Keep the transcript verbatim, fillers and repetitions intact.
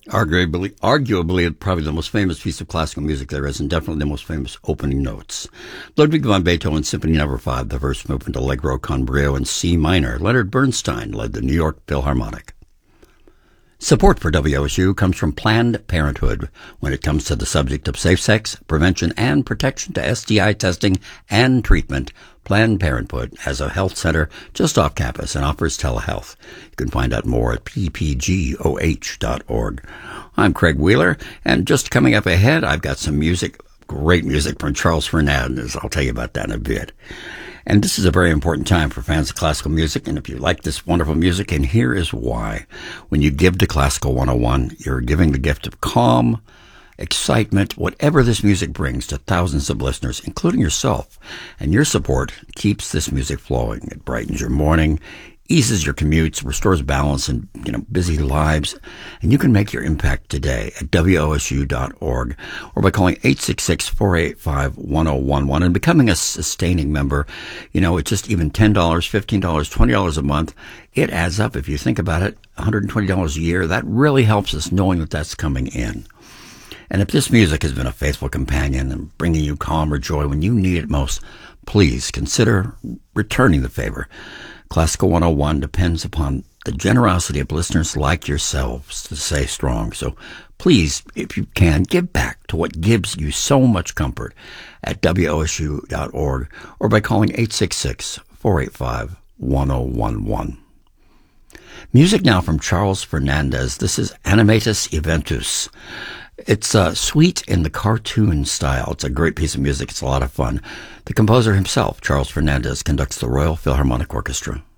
Arguably, arguably, probably the most famous piece of classical music there is, and definitely the most famous opening notes. Ludwig van Beethoven, Symphony Number Five, the first movement, Allegro con brio in C minor. Leonard Bernstein led the New York Philharmonic. Support for W O S U comes from Planned Parenthood when it comes to the subject of safe sex, prevention, and protection to S T I testing and treatment. Planned Parenthood has a health center just off campus and offers telehealth. You can find out more at p p g o h dot org. I'm Craig Wheeler, and just coming up ahead, I've got some music, great music from Charles Fernandez. I'll tell you about that in a bit. And this is a very important time for fans of classical music, and if you like this wonderful music, and here is why. When you give to Classical one oh one, you're giving the gift of calm, excitement, whatever this music brings to thousands of listeners, including yourself. And your support keeps this music flowing. It brightens your morning, eases your commutes, restores balance in, you know, busy lives. And you can make your impact today at w o s u dot org or by calling eight six six, four eight five, one oh one one and becoming a sustaining member. You know, it's just even ten dollars, fifteen dollars, twenty dollars a month. It adds up. If you think about it, one hundred twenty dollars a year, that really helps us knowing that that's coming in. And if this music has been a faithful companion and bringing you calm or joy when you need it most, please consider returning the favor. Classical one oh one depends upon the generosity of listeners like yourselves to stay strong. So please, if you can, give back to what gives you so much comfort at w o s u dot org or by calling eight six six, four eight five, one oh one one. Music now from Charles Fernandez. This is Animatus Eventus. It's uh, sweet in the cartoon style. It's a great piece of music. It's a lot of fun. The composer himself, Charles Fernandez, conducts the Royal Philharmonic Orchestra.